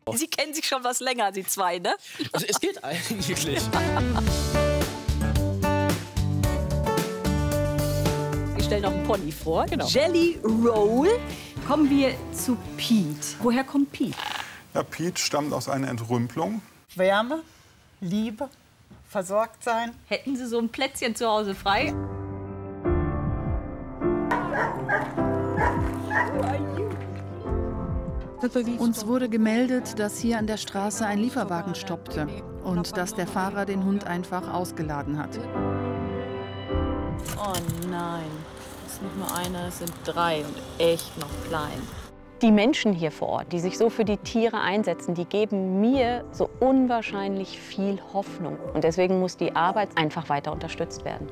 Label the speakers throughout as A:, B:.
A: Sie kennen sich schon was länger, Sie zwei, ne?
B: Also es geht eigentlich.
A: Wir stellen noch einen Pony vor.
B: Genau.
A: Jelly Roll. Kommen wir zu Pete. Woher kommt Pete?
C: Ja, Pete stammt aus einer Entrümpelung.
D: Wärme, Liebe, versorgt sein.
A: Hätten Sie so ein Plätzchen zu Hause frei?
E: Uns wurde gemeldet, dass hier an der Straße ein Lieferwagen stoppte und dass der Fahrer den Hund einfach ausgeladen hat.
F: Oh nein, es ist nicht nur einer, es sind 3 und echt noch klein.
G: Die Menschen hier vor Ort, die sich so für die Tiere einsetzen, die geben mir so unwahrscheinlich viel Hoffnung. Und deswegen muss die Arbeit einfach weiter unterstützt werden.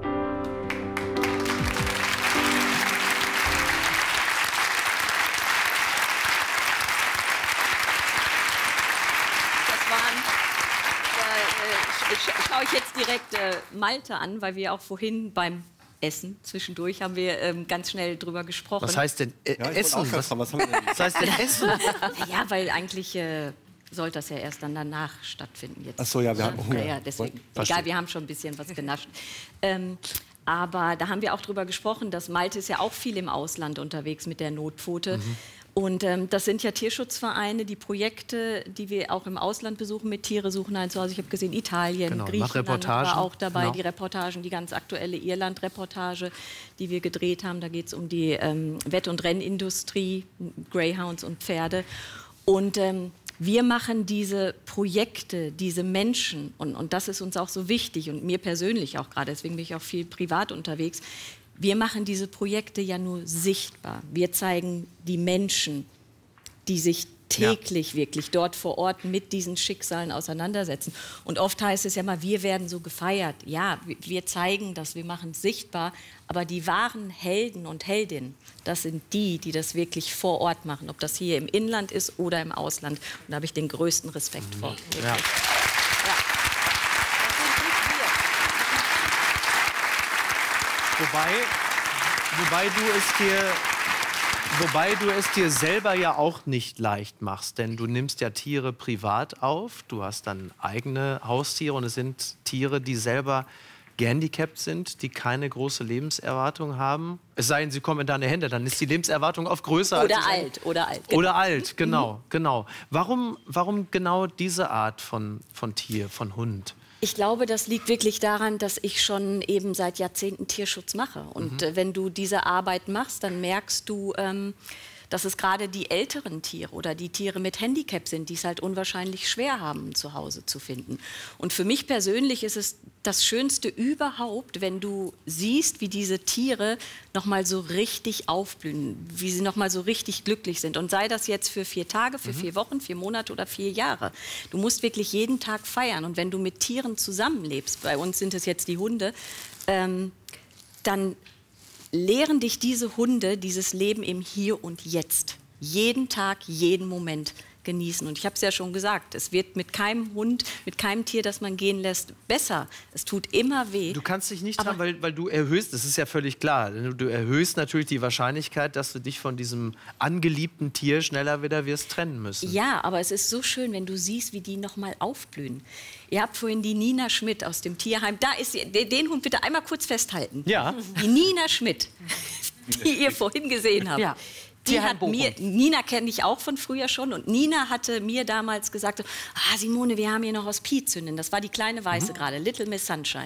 A: Schaue ich jetzt direkt Malte an, weil wir auch vorhin beim Essen zwischendurch haben wir ganz schnell drüber gesprochen.
B: Was heißt denn Essen? Was heißt denn Essen?
A: Ja, weil eigentlich sollte das ja erst dann danach stattfinden. Jetzt.
H: Ach so, ja, wir haben Hunger.
A: Ja, deswegen. Egal, wir haben schon ein bisschen was genascht. Aber da haben wir auch drüber gesprochen, dass Malte ist ja auch viel im Ausland unterwegs mit der Notpfote. Und das sind ja Tierschutzvereine, die Projekte, die wir auch im Ausland besuchen, mit Tiere suchen ein Zuhause. Ich habe gesehen, Italien,
B: genau,
A: Griechenland war auch dabei,
B: genau.
A: Die Reportagen, die ganz aktuelle Irland-Reportage, die wir gedreht haben. Da geht es um die Wett- und Rennindustrie, Greyhounds und Pferde. Und wir machen diese Projekte, diese Menschen, und das ist uns auch so wichtig und mir persönlich auch gerade, deswegen bin ich auch viel privat unterwegs. Wir machen diese Projekte ja nur sichtbar. Wir zeigen die Menschen, die sich täglich wirklich dort vor Ort mit diesen Schicksalen auseinandersetzen. Und oft heißt es ja mal, wir werden so gefeiert. Ja, wir zeigen das, wir machen es sichtbar. Aber die wahren Helden und Heldinnen, das sind die, die das wirklich vor Ort machen. Ob das hier im Inland ist oder im Ausland. Und da habe ich den größten Respekt vor.
B: Ja. Wobei du es dir selber ja auch nicht leicht machst, denn du nimmst ja Tiere privat auf, du hast dann eigene Haustiere und es sind Tiere, die selber gehandicapt sind, die keine große Lebenserwartung haben. Es sei denn, sie kommen in deine Hände, dann ist die Lebenserwartung oft größer.
A: Oder alt. Genau.
B: Oder alt, genau. Warum genau diese Art von Tier, von Hund?
A: Ich glaube, das liegt wirklich daran, dass ich schon eben seit Jahrzehnten Tierschutz mache. Und wenn du diese Arbeit machst, dann merkst du, dass es gerade die älteren Tiere oder die Tiere mit Handicap sind, die es halt unwahrscheinlich schwer haben, ein Zuhause zu finden. Und für mich persönlich ist es das Schönste überhaupt, wenn du siehst, wie diese Tiere noch mal so richtig aufblühen, wie sie noch mal so richtig glücklich sind. Und sei das jetzt für 4 Tage, für 4 Wochen, 4 Monate oder 4 Jahre. Du musst wirklich jeden Tag feiern. Und wenn du mit Tieren zusammenlebst, bei uns sind es jetzt die Hunde, dann lehren dich diese Hunde dieses Leben im Hier und Jetzt. Jeden Tag, jeden Moment genießen. Und ich habe es ja schon gesagt, es wird mit keinem Hund, mit keinem Tier, das man gehen lässt, besser. Es tut immer weh.
B: Du kannst dich nicht dran, weil du erhöhst, das ist ja völlig klar, du erhöhst natürlich die Wahrscheinlichkeit, dass du dich von diesem angeliebten Tier schneller wieder wirst trennen müssen.
A: Ja, aber es ist so schön, wenn du siehst, wie die noch mal aufblühen. Ihr habt vorhin die Nina Schmidt aus dem Tierheim. Da ist sie. Den Hund bitte einmal kurz festhalten.
B: Ja.
A: Die Nina Schmidt, die ihr vorhin gesehen habt. Ja. Die hat mir, Nina kenne ich auch von früher schon, und Nina hatte mir damals gesagt, Simone, wir haben hier noch Hospizhündin. Das war die kleine Weiße gerade, Little Miss Sunshine.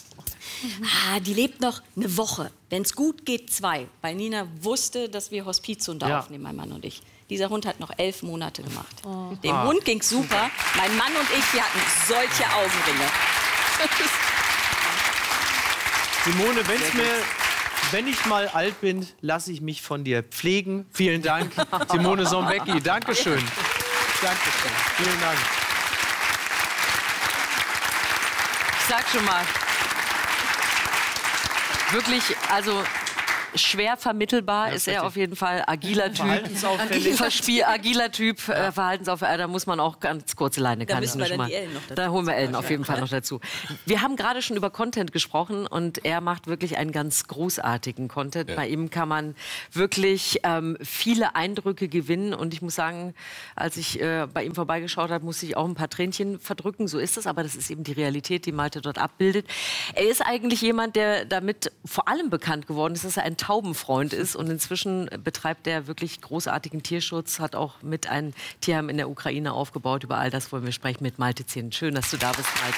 A: Die lebt noch eine Woche, wenn es gut geht 2. Weil Nina wusste, dass wir Hospizhunde aufnehmen, mein Mann und ich. Dieser Hund hat noch 11 Monate gemacht. Dem Hund ging's super. Mein Mann und ich, wir hatten solche Augenringe.
B: Simone, wenn ich mal alt bin, lasse ich mich von dir pflegen. Vielen Dank, Simone Sombecki. Dankeschön. Dankeschön. Vielen Dank.
F: Ich sag schon mal, wirklich, also
H: schwer vermittelbar ist er auf jeden Fall. Agiler Typ. Agiler Typ, verhaltensauffällig. Da muss man auch ganz kurze Leine.
A: Da müssen wir dann die Ellen noch dazu.
H: Da holen wir Ellen auf jeden Fall noch dazu. Wir haben gerade schon über Content gesprochen und er macht wirklich einen ganz großartigen Content. Ja. Bei ihm kann man wirklich viele Eindrücke gewinnen und ich muss sagen, als ich bei ihm vorbeigeschaut habe, musste ich auch ein paar Tränchen verdrücken. So ist es, aber das ist eben die Realität, die Malte dort abbildet. Er ist eigentlich jemand, der damit vor allem bekannt geworden ist, dass er ein Taubenfreund ist und inzwischen betreibt er wirklich großartigen Tierschutz, hat auch mit ein Tierheim in der Ukraine aufgebaut. Über all das wollen wir sprechen mit Malte Zehn. Schön, dass du da bist, Malte.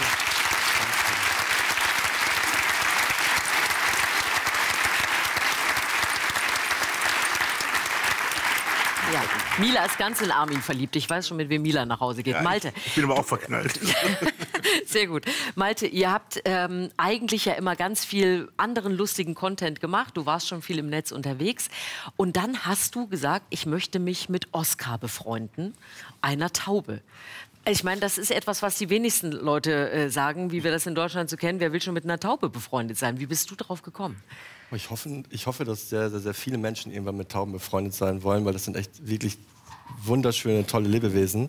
H: Ja. Mila ist ganz in Armin verliebt. Ich weiß schon, mit wem Mila nach Hause geht. Ja, Malte.
I: Ich bin aber auch verknallt.
H: Sehr gut. Malte, ihr habt eigentlich ja immer ganz viel anderen lustigen Content gemacht. Du warst schon viel im Netz unterwegs. Und dann hast du gesagt, ich möchte mich mit Oskar befreunden, einer Taube. Ich meine, das ist etwas, was die wenigsten Leute sagen, wie wir das in Deutschland so kennen. Wer will schon mit einer Taube befreundet sein? Wie bist du darauf gekommen?
J: Ich hoffe, dass sehr viele Menschen irgendwann mit Tauben befreundet sein wollen, weil das sind echt wirklich wunderschöne, tolle Lebewesen.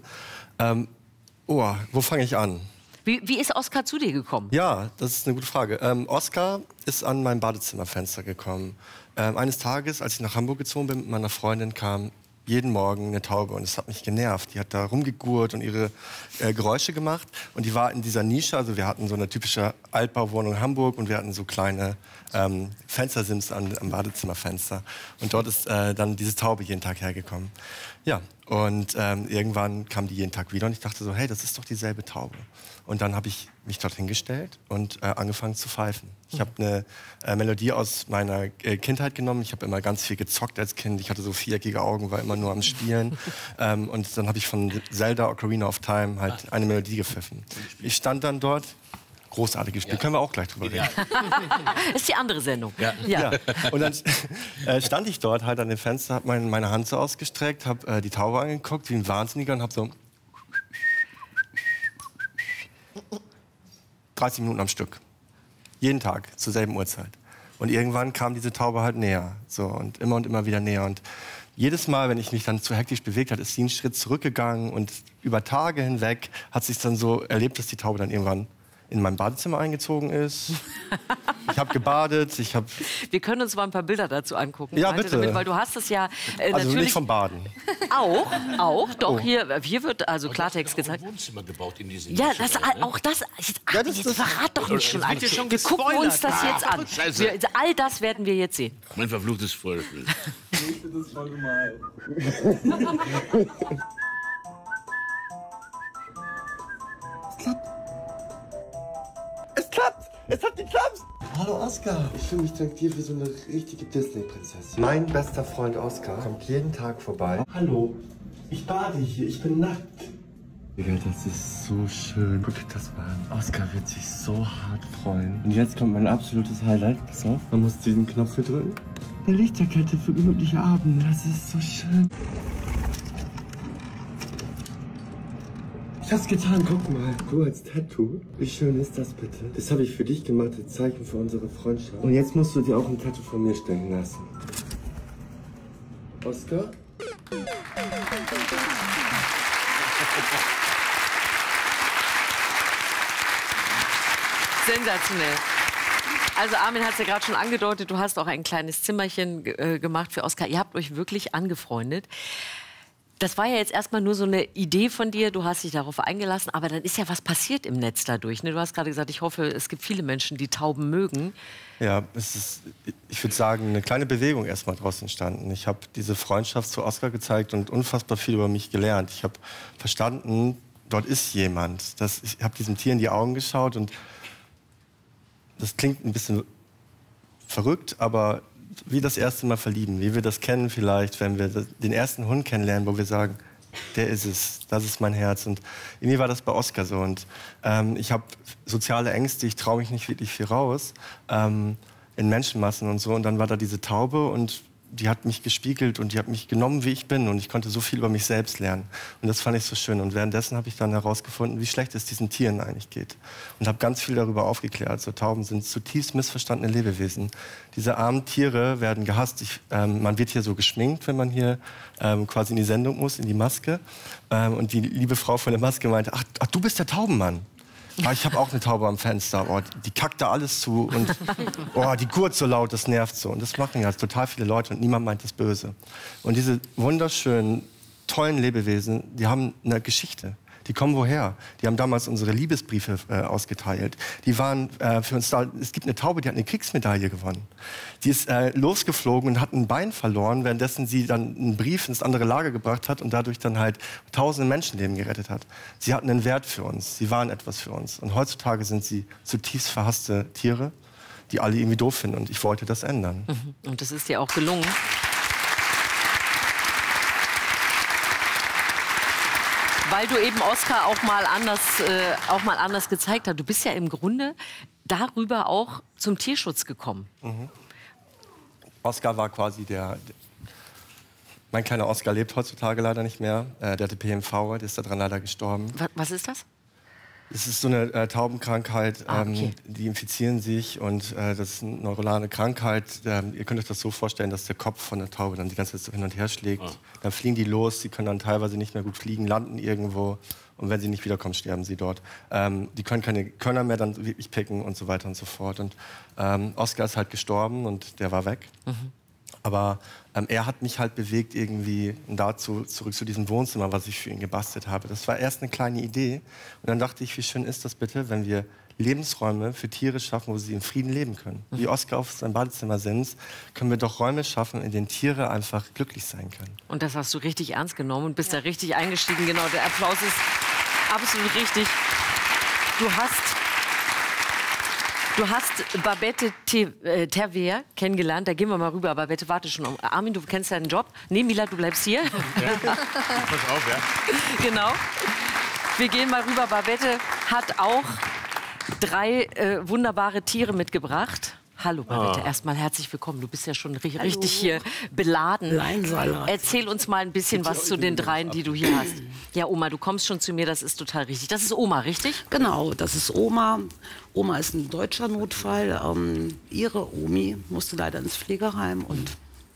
J: Wo fange ich an?
H: Wie ist Oskar zu dir gekommen?
J: Ja, das ist eine gute Frage. Oskar ist an mein Badezimmerfenster gekommen. Eines Tages, als ich nach Hamburg gezogen bin mit meiner Freundin, kam jeden Morgen eine Taube und es hat mich genervt. Die hat da rumgegurrt und ihre Geräusche gemacht und die war in dieser Nische, also wir hatten so eine typische Altbauwohnung in Hamburg und wir hatten so kleine Fenstersims am Badezimmerfenster und dort ist dann diese Taube jeden Tag hergekommen. Ja, und irgendwann kam die jeden Tag wieder und ich dachte so, hey, das ist doch dieselbe Taube. Und dann habe ich mich dort hingestellt und angefangen zu pfeifen. Ich habe eine Melodie aus meiner Kindheit genommen. Ich habe immer ganz viel gezockt als Kind. Ich hatte so viereckige Augen, war immer nur am Spielen. Und dann habe ich von Zelda Ocarina of Time halt eine Melodie gepfiffen. Ich stand dann dort. Großartiges Spiel, können wir auch gleich drüber reden.
H: Ist die andere Sendung.
J: Ja. Und dann stand ich dort halt an dem Fenster, habe meine Hand so ausgestreckt, habe die Taube angeguckt wie ein Wahnsinniger und habe so 30 Minuten am Stück. Jeden Tag, zur selben Uhrzeit. Und irgendwann kam diese Taube halt näher. So, und immer wieder näher. Und jedes Mal, wenn ich mich dann zu hektisch bewegt habe, ist sie einen Schritt zurückgegangen. Und über Tage hinweg hat sich dann so erlebt, dass die Taube dann irgendwann in mein Badezimmer eingezogen ist. Ich habe gebadet,
H: Wir können uns mal ein paar Bilder dazu angucken.
J: Ja, bitte.
H: Damit, weil du hast es ja
J: also
H: natürlich...
J: nicht vom Baden.
H: Auch. Doch, hier wird also Klartext gezeigt.
I: Ein Wohnzimmer gebaut in diesem
H: Ja, auch das... Jetzt verrat doch nicht schon alles. Wir gucken uns das jetzt an. All das werden wir jetzt sehen.
I: Mein verfluchtes Vorspiel.
J: Ich finde das voll normal. Es klappt! Es hat geklappt! Hallo Oskar! Ich fühle mich dank dir wie so eine richtige Disney-Prinzessin. Mein bester Freund Oskar kommt jeden Tag vorbei. Hallo, ich bade hier, ich bin nackt. Digga, das ist so schön. Guck dir das mal an. Oskar wird sich so hart freuen. Und jetzt kommt mein absolutes Highlight. Pass auf, man muss diesen Knopf hier drücken. Eine Lichterkette für gemütliche Abende, das ist so schön. Ich hab's getan, guck mal. Du als Tattoo. Wie schön ist das bitte? Das habe ich für dich gemacht, als Zeichen für unsere Freundschaft. Und jetzt musst du dir auch ein Tattoo von mir stechen lassen. Oskar?
H: Sensationell. Also Armin hat es ja gerade schon angedeutet, du hast auch ein kleines Zimmerchen gemacht für Oskar. Ihr habt euch wirklich angefreundet. Das war ja jetzt erstmal nur so eine Idee von dir, du hast dich darauf eingelassen, aber dann ist ja was passiert im Netz dadurch. Ne? Du hast gerade gesagt, ich hoffe, es gibt viele Menschen, die Tauben mögen.
J: Ja, es ist, ich würde sagen, eine kleine Bewegung erstmal draus entstanden. Ich habe diese Freundschaft zu Oskar gezeigt und unfassbar viel über mich gelernt. Ich habe verstanden, dort ist jemand. Ich habe diesem Tier in die Augen geschaut und das klingt ein bisschen verrückt, aber wie das erste Mal verlieben, wie wir das kennen vielleicht, wenn wir den ersten Hund kennenlernen, wo wir sagen, der ist es, das ist mein Herz. Und irgendwie war das bei Oskar so. Und ich habe soziale Ängste, ich traue mich nicht wirklich viel raus in Menschenmassen und so. Und dann war da diese Taube und die hat mich gespiegelt und die hat mich genommen, wie ich bin. Und ich konnte so viel über mich selbst lernen. Und das fand ich so schön. Und währenddessen habe ich dann herausgefunden, wie schlecht es diesen Tieren eigentlich geht. Und habe ganz viel darüber aufgeklärt. So Tauben sind zutiefst missverstandene Lebewesen. Diese armen Tiere werden gehasst. Man wird hier so geschminkt, wenn man hier quasi in die Sendung muss, in die Maske. Und die liebe Frau von der Maske meinte, ach du bist der Taubenmann. Ich habe auch eine Taube am Fenster. Oh, die kackt da alles zu und die gurt so laut, das nervt so. Und das machen ja total viele Leute und niemand meint das böse. Und diese wunderschönen, tollen Lebewesen, die haben eine Geschichte. Die kommen woher? Die haben damals unsere Liebesbriefe ausgeteilt. Die waren für uns da. Es gibt eine Taube, die hat eine Kriegsmedaille gewonnen. Die ist losgeflogen und hat ein Bein verloren, währenddessen sie dann einen Brief ins andere Lager gebracht hat und dadurch dann halt tausende Menschenleben gerettet hat. Sie hatten einen Wert für uns. Sie waren etwas für uns. Und heutzutage sind sie zutiefst verhasste Tiere, die alle irgendwie doof finden. Und ich wollte das ändern.
H: Und das ist dir auch gelungen. Weil du eben Oskar auch mal anders gezeigt hast. Du bist ja im Grunde darüber auch zum Tierschutz gekommen.
J: Oskar war quasi mein kleiner Oskar lebt heutzutage leider nicht mehr. Der hatte PMV, der ist daran leider gestorben.
H: Was ist das?
J: Es ist so eine Taubenkrankheit,
H: okay.
J: Die infizieren sich und das ist eine neuronale Krankheit. Ihr könnt euch das so vorstellen, dass der Kopf von der Taube dann die ganze Zeit so hin und her schlägt. Dann fliegen die los, sie können dann teilweise nicht mehr gut fliegen, landen irgendwo und wenn sie nicht wiederkommen, sterben sie dort. Die können keine Körner mehr dann wirklich picken und so weiter und so fort. Und Oskar ist halt gestorben und der war weg. Aber er hat mich halt bewegt irgendwie dazu zurück zu diesem Wohnzimmer, was ich für ihn gebastelt habe. Das war erst eine kleine Idee. Und dann dachte ich, wie schön ist das bitte, wenn wir Lebensräume für Tiere schaffen, wo sie in Frieden leben können. Wie Oskar auf seinem Badezimmer sitzt, können wir doch Räume schaffen, in denen Tiere einfach glücklich sein können.
H: Und das hast du richtig ernst genommen und bist da richtig eingestiegen. Genau, der Applaus ist absolut richtig. Du hast Babette Terweer kennengelernt. Da gehen wir mal rüber. Babette, warte schon. Armin, du kennst deinen Job. Nee, Mila, du bleibst hier.
I: Ja. Pass auf, ja.
H: Genau. Wir gehen mal rüber. Babette hat auch 3 wunderbare Tiere mitgebracht. Hallo Babette, erstmal herzlich willkommen. Du bist ja schon richtig hier beladen.
K: Leinsalat.
H: Erzähl uns mal ein bisschen was zu den 3, die du hier hast. Ja, Oma, du kommst schon zu mir, das ist total richtig. Das ist Oma, richtig?
K: Genau, das ist Oma. Oma ist ein deutscher Notfall. Ihre Omi musste leider ins Pflegeheim und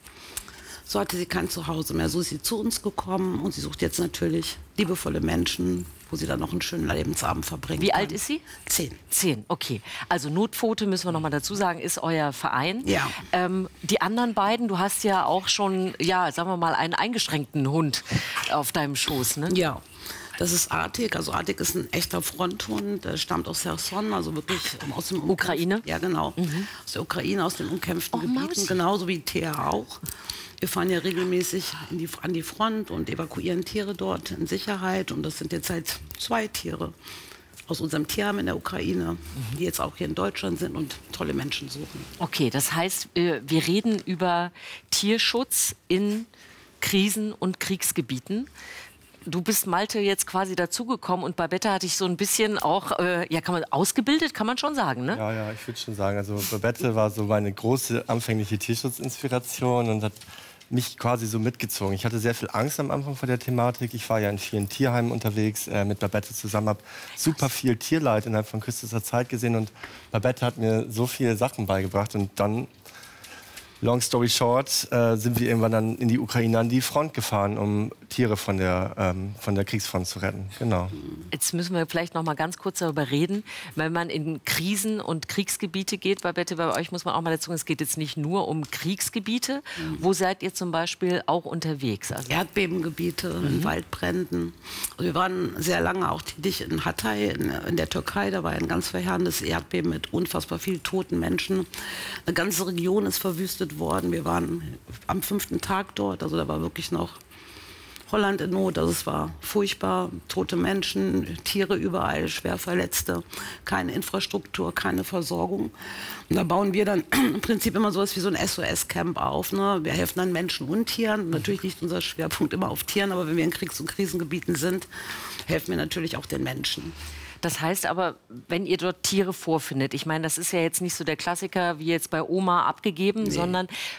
K: so hatte sie kein Zuhause mehr. So ist sie zu uns gekommen und sie sucht jetzt natürlich liebevolle Menschen, wo sie dann noch einen schönen Lebensabend verbringen
H: Wie
K: kann.
H: alt ist sie?
K: 10.
H: 10, okay. Also Notpfote, müssen wir noch mal dazu sagen, ist euer Verein.
K: Ja.
H: Die anderen beiden, du hast ja auch schon, ja, sagen wir mal, einen eingeschränkten Hund auf deinem Schoß, ne?
K: Ja. Das ist Artik. Also Artik ist ein echter Fronthund. Der stammt aus Cherson, also wirklich aus dem
H: Ukraine?
K: Ja, genau. Aus der Ukraine, aus den umkämpften Gebieten, genauso wie Thea auch. Wir fahren ja regelmäßig an die Front und evakuieren Tiere dort in Sicherheit. Und das sind jetzt halt 2 Tiere aus unserem Tierheim in der Ukraine, die jetzt auch hier in Deutschland sind und tolle Menschen suchen.
H: Okay, das heißt, wir reden über Tierschutz in Krisen- und Kriegsgebieten. Du bist, Malte, jetzt quasi dazugekommen und Babette hat dich so ein bisschen auch, ausgebildet, kann man schon sagen, ne?
J: Ja, ich würde schon sagen. Also Babette war so meine große anfängliche Tierschutzinspiration und hat mich quasi so mitgezogen. Ich hatte sehr viel Angst am Anfang vor der Thematik. Ich war ja in vielen Tierheimen unterwegs mit Babette zusammen, habe super viel Tierleid innerhalb von kürzester Zeit gesehen und Babette hat mir so viele Sachen beigebracht und dann, long story short, sind wir irgendwann dann in die Ukraine an die Front gefahren, um Tiere von der Kriegsfront zu retten. Genau.
H: Jetzt müssen wir vielleicht noch mal ganz kurz darüber reden, wenn man in Krisen- und Kriegsgebiete geht. Babette, bei euch muss man auch mal dazu sagen, es geht jetzt nicht nur um Kriegsgebiete. Wo seid ihr zum Beispiel auch unterwegs? Also
K: Erdbebengebiete, in Waldbränden. Also wir waren sehr lange auch tätig in Hatay, in der Türkei. Da war ein ganz verheerendes Erdbeben mit unfassbar vielen toten Menschen. Eine ganze Region ist verwüstet worden. Wir waren am 5. Tag dort, also da war wirklich noch Holland in Not, also es war furchtbar, tote Menschen, Tiere überall, schwer Verletzte, keine Infrastruktur, keine Versorgung. Und da bauen wir dann im Prinzip immer sowas wie so ein SOS-Camp auf. Ne? Wir helfen dann Menschen und Tieren. Natürlich liegt unser Schwerpunkt immer auf Tieren, aber wenn wir in Kriegs- und Krisengebieten sind, helfen wir natürlich auch den Menschen.
H: Das heißt aber, wenn ihr dort Tiere vorfindet, ich meine, das ist ja jetzt nicht so der Klassiker wie jetzt bei Oma abgegeben, sondern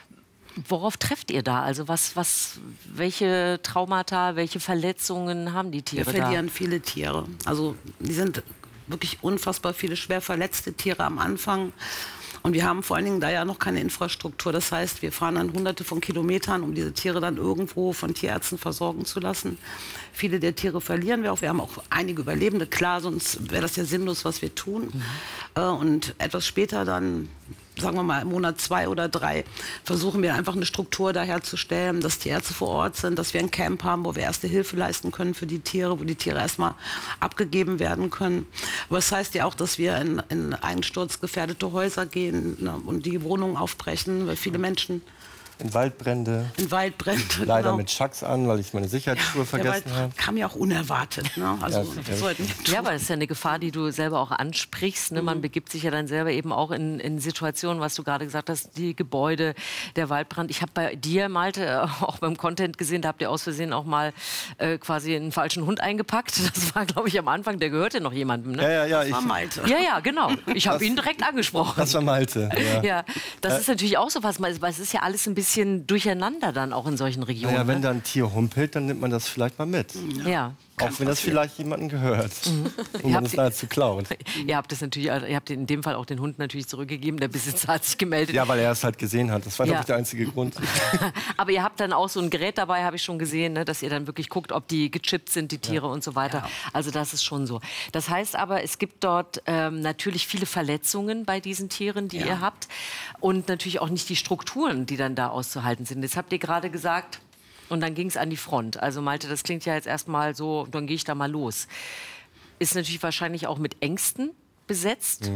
H: Worauf trefft ihr da? Also welche Traumata, welche Verletzungen haben die Tiere da?
K: Wir verlieren viele Tiere. Also die sind wirklich unfassbar viele schwer verletzte Tiere am Anfang. Und wir haben vor allen Dingen da ja noch keine Infrastruktur. Das heißt, wir fahren dann hunderte von Kilometern, um diese Tiere dann irgendwo von Tierärzten versorgen zu lassen. Viele der Tiere verlieren wir auch. Wir haben auch einige Überlebende, klar, sonst wäre das ja sinnlos, was wir tun. Und etwas später dann, sagen wir mal im Monat 2 oder 3, versuchen wir einfach eine Struktur da herzustellen, dass die Ärzte vor Ort sind, dass wir ein Camp haben, wo wir erste Hilfe leisten können für die Tiere, wo die Tiere erstmal abgegeben werden können. Aber das heißt ja auch, dass wir in einsturzgefährdete Häuser gehen, ne, und die Wohnungen aufbrechen, weil viele Menschen...
J: In Waldbrände.
K: In Waldbrände,
J: Leider
K: genau.
J: mit Schacks an, weil ich meine Sicherheitsschuhe vergessen habe.
K: Kam ja auch unerwartet. Ne? Also,
H: ja, aber das ist ja eine Gefahr, die du selber auch ansprichst. Ne? Man begibt sich ja dann selber eben auch in Situationen, was du gerade gesagt hast, die Gebäude, der Waldbrand. Ich habe bei dir, Malte, auch beim Content gesehen, da habt ihr aus Versehen auch mal quasi einen falschen Hund eingepackt. Das war, glaube ich, am Anfang, der gehörte noch jemandem. Ne?
J: Ja,
K: das war Malte.
H: Ja, genau. Ich habe ihn direkt angesprochen.
J: Das war Malte.
H: Ja, das ist natürlich auch so was, weil es ist ja alles ein bisschen durcheinander dann auch in solchen Regionen.
J: Ja, wenn
H: ne?
J: da ein Tier humpelt, dann nimmt man das vielleicht mal mit.
H: Ja.
J: Auch wenn das vielleicht jemandem gehört, um es dazu klaut.
H: Ihr habt in dem Fall auch den Hund natürlich zurückgegeben. Der Besitzer hat sich gemeldet.
J: Ja, weil er es halt gesehen hat. Das war, glaube ich, der einzige Grund.
H: Aber ihr habt dann auch so ein Gerät dabei, habe ich schon gesehen, ne, dass ihr dann wirklich guckt, ob die gechippt sind, die Tiere und so weiter. Ja. Also das ist schon so. Das heißt aber, es gibt dort natürlich viele Verletzungen bei diesen Tieren, die ihr habt. Und natürlich auch nicht die Strukturen, die dann da auszuhalten sind. Jetzt habt ihr gerade gesagt... Und dann ging es an die Front. Also Malte, das klingt ja jetzt erstmal so, dann gehe ich da mal los. Ist natürlich wahrscheinlich auch mit Ängsten besetzt.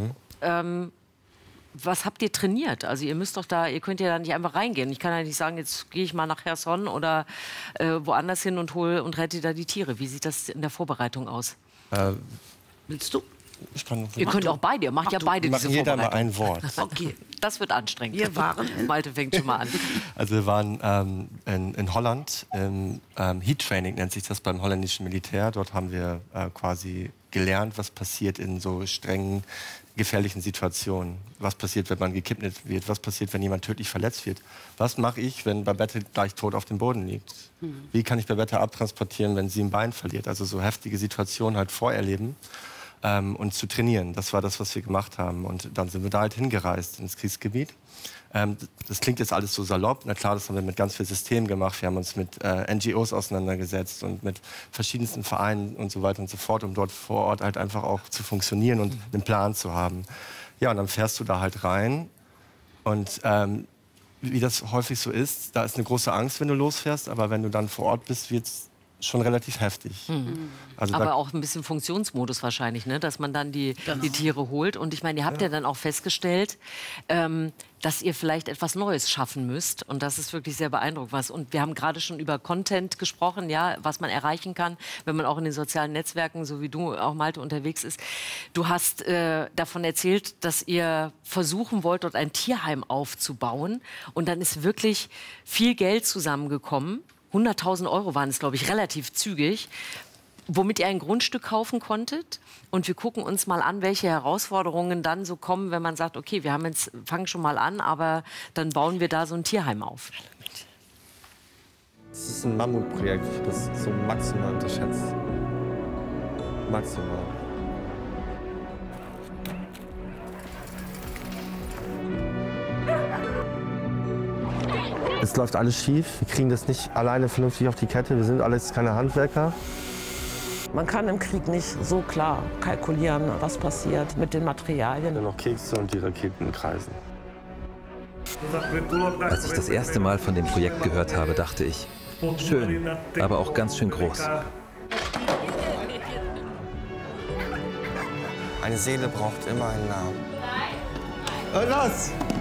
H: Was habt ihr trainiert? Also ihr könnt ja da nicht einfach reingehen. Ich kann ja nicht sagen, jetzt gehe ich mal nach Cherson oder woanders hin und rette da die Tiere. Wie sieht das in der Vorbereitung aus?
K: Willst du?
H: Ihr könnt auch beide, ihr macht ja beide diese Vorbereitung.
J: Jeder mal ein Wort.
H: Okay, das wird anstrengend.
K: Wir waren
H: Malte fängt schon mal an.
J: Also wir waren in Holland, Heat Training nennt sich das beim holländischen Militär. Dort haben wir quasi gelernt, was passiert in so strengen, gefährlichen Situationen. Was passiert, wenn man gekidnappt wird? Was passiert, wenn jemand tödlich verletzt wird? Was mache ich, wenn Babette gleich tot auf dem Boden liegt? Wie kann ich Babette abtransportieren, wenn sie ein Bein verliert? Also so heftige Situationen halt vorerleben. Und zu trainieren. Das war das, was wir gemacht haben. Und dann sind wir da halt hingereist ins Kriegsgebiet. Das klingt jetzt alles so salopp. Na klar, das haben wir mit ganz viel System gemacht. Wir haben uns mit NGOs auseinandergesetzt und mit verschiedensten Vereinen und so weiter und so fort, um dort vor Ort halt einfach auch zu funktionieren und einen Plan zu haben. Ja, und dann fährst du da halt rein. Und wie das häufig so ist, da ist eine große Angst, wenn du losfährst. Aber wenn du dann vor Ort bist, wird's schon relativ heftig. Also
H: aber auch ein bisschen Funktionsmodus wahrscheinlich, ne? Dass man dann die Tiere holt. Und ich meine, ihr habt ja dann auch festgestellt, dass ihr vielleicht etwas Neues schaffen müsst. Und das ist wirklich sehr beeindruckend. Und wir haben gerade schon über Content gesprochen, ja, was man erreichen kann, wenn man auch in den sozialen Netzwerken, so wie du auch, Malte, unterwegs ist. Du hast davon erzählt, dass ihr versuchen wollt, dort ein Tierheim aufzubauen. Und dann ist wirklich viel Geld zusammengekommen. 100.000 € waren es, glaube ich, relativ zügig, womit ihr ein Grundstück kaufen konntet. Und wir gucken uns mal an, welche Herausforderungen dann so kommen, wenn man sagt, okay, fangen schon mal an, aber dann bauen wir da so ein Tierheim auf.
J: Das ist ein Mammutprojekt. Ich habe das so maximal unterschätzt. Maximal. Es läuft alles schief. Wir kriegen das nicht alleine vernünftig auf die Kette. Wir sind alles keine Handwerker.
L: Man kann im Krieg nicht so klar kalkulieren, was passiert mit den Materialien.
J: Nur noch Kekse und die Raketen kreisen.
M: Als ich das erste Mal von dem Projekt gehört habe, dachte ich, schön, aber auch ganz schön groß.
N: Eine Seele braucht immer einen Namen.
J: Los!